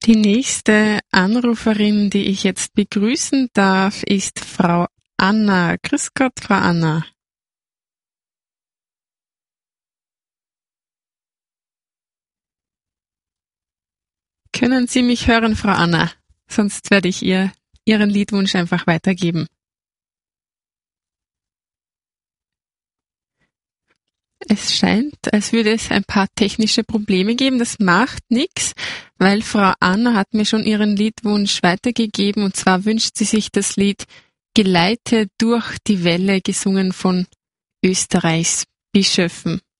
Die nächste Anruferin, die ich jetzt begrüßen darf, ist Frau Anna. Grüß Gott, Frau Anna. Können Sie mich hören, Frau Anna? Sonst werde ich Ihren Liedwunsch einfach weitergeben. Es scheint, als würde es ein paar technische Probleme geben. Das macht nichts, weil Frau Anna hat mir schon ihren Liedwunsch weitergegeben, und zwar wünscht sie sich das Lied Geleite durch die Welle, gesungen von Österreichs Bischöfen.